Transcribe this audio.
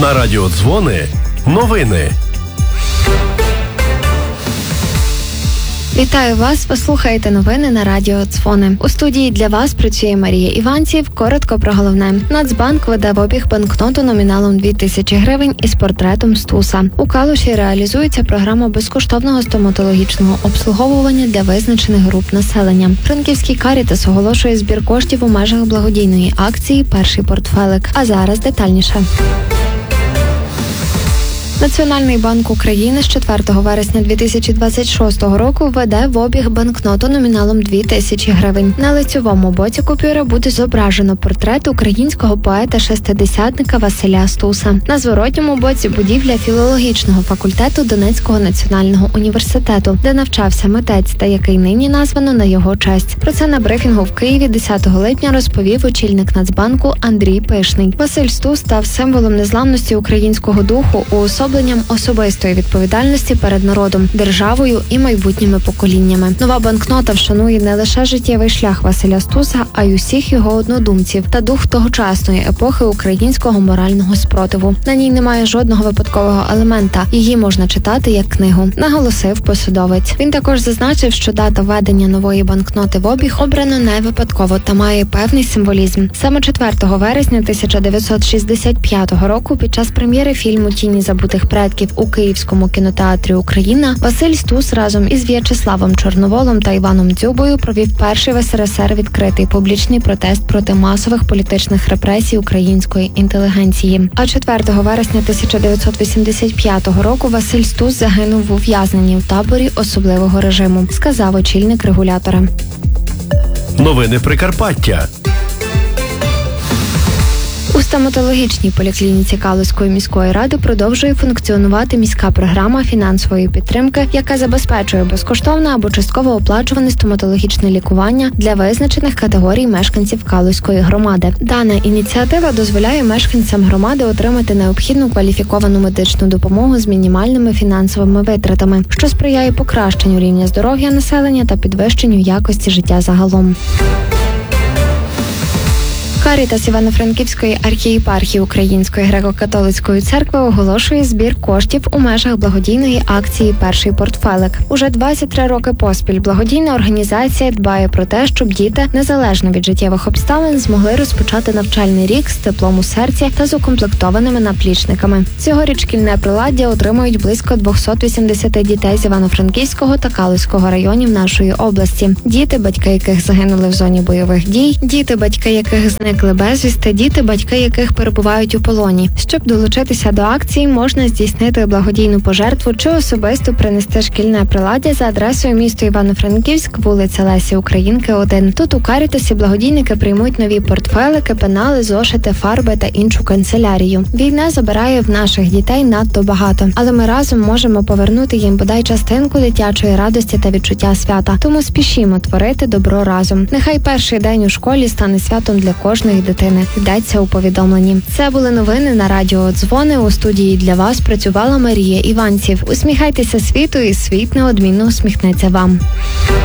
На радіо Дзвони новини. Вітаю вас! Ви слухаєте новини на радіо Дзвони. У студії для вас працює Марія Іванців. Коротко про головне. Нацбанк веде в обіг банкноту номіналом 2000 гривень із портретом Стуса. У Калуші реалізується програма безкоштовного стоматологічного обслуговування для визначених груп населення. Франківський Карітас оголошує збір коштів у межах благодійної акції «Перший портфелик». А зараз детальніше. Національний банк України з 4 вересня 2026 року введе в обіг банкноту номіналом 2000 гривень. На лицьовому боці купюри буде зображено портрет українського поета-шестидесятника Василя Стуса. На зворотньому боці будівля філологічного факультету Донецького національного університету, де навчався митець та який нині названо на його честь. Про це на брифінгу в Києві 10 липня розповів очільник Нацбанку Андрій Пишний. Василь Стус став символом незламності українського духу, уособленням особистої відповідальності перед народом, державою і майбутніми поколіннями. Нова банкнота вшанує не лише життєвий шлях Василя Стуса, а й усіх його однодумців та дух тогочасної епохи українського морального спротиву. На ній немає жодного випадкового елемента. Її можна читати як книгу, наголосив посадовець. Він також зазначив, що дата введення нової банкноти в обіг обрана не випадково та має певний символізм. Саме 4 вересня 1965 року під час прем'єри фільму «Тіні забутих предків» у Київському кінотеатрі «Україна» Василь Стус разом із В'ячеславом Чорноволом та Іваном Дзюбою провів перший в СРСР відкритий публічний протест проти масових політичних репресій української інтелігенції. А 4 вересня 1985 року Василь Стус загинув в ув'язненні в таборі особливого режиму, сказав очільник регулятора. Новини Прикарпаття. У стоматологічній поліклініці Калузької міської ради продовжує функціонувати міська програма фінансової підтримки, яка забезпечує безкоштовне або частково оплачуване стоматологічне лікування для визначених категорій мешканців Калузької громади. Дана ініціатива дозволяє мешканцям громади отримати необхідну кваліфіковану медичну допомогу з мінімальними фінансовими витратами, що сприяє покращенню рівня здоров'я населення та підвищенню якості життя загалом. Карітас Івано-Франківської архієпархії Української греко-католицької церкви оголошує збір коштів у межах благодійної акції «Перший портфелик». Уже 23 роки поспіль благодійна організація дбає про те, щоб діти, незалежно від життєвих обставин, змогли розпочати навчальний рік з теплом у серці та з укомплектованими наплічниками. Цьогоріч шкільне приладдя отримують близько 280 дітей з Івано-Франківського та Калузького районів нашої області. Діти, батьки яких загинули в зоні бойових дій, діти, батьки яких зникли безвісти, діти, батьки яких перебувають у полоні. Щоб долучитися до акції, можна здійснити благодійну пожертву чи особисто принести шкільне приладдя за адресою місто Івано-Франківськ, вулиця Лесі Українки, 1. Тут у Карітасі благодійники приймуть нові портфелики, пенали, зошити, фарби та іншу канцелярію. Війна забирає в наших дітей надто багато, але ми разом можемо повернути їм бодай частинку дитячої радості та відчуття свята. Тому спішімо творити добро разом. Нехай перший день у школі стане святом для кожної дитини, йдеться у повідомленні. Це були новини на радіо Дзвони. У студії для вас працювала Марія Іванців. Усміхайтеся світу, і світ неодмінно усміхнеться вам.